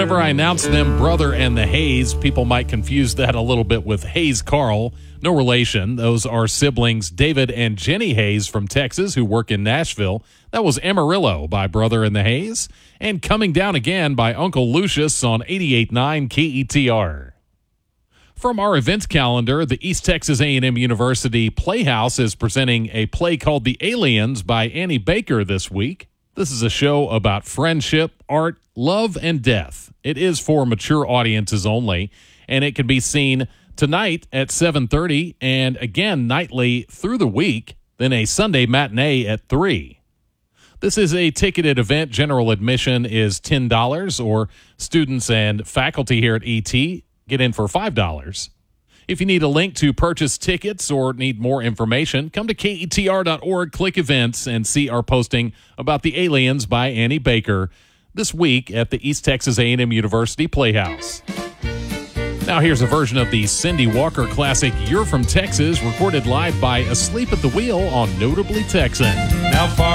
whenever I announce them, Brother and the Hayes, people might confuse that a little bit with Hayes Carl. No relation. Those are siblings David and Jenny Hayes from Texas who work in Nashville. That was Amarillo by Brother and the Hayes. And Coming Down Again by Uncle Lucius on 88.9 KETR. From our events calendar, the East Texas A&M University Playhouse is presenting a play called The Aliens by Annie Baker this week. This is a show about friendship, art, love, and death. It is for mature audiences only, and it can be seen tonight at 7:30 and again nightly through the week, then a Sunday matinee at 3. This is a ticketed event. General admission is $10, or students and faculty here at ET get in for $5. If you need a link to purchase tickets or need more information, come to KETR.org, click events, and see our posting about The Aliens by Annie Baker this week at the East Texas A&M University Playhouse. Now here's a version of the Cindy Walker classic You're From Texas, recorded live by Asleep at the Wheel on Notably Texan. Now far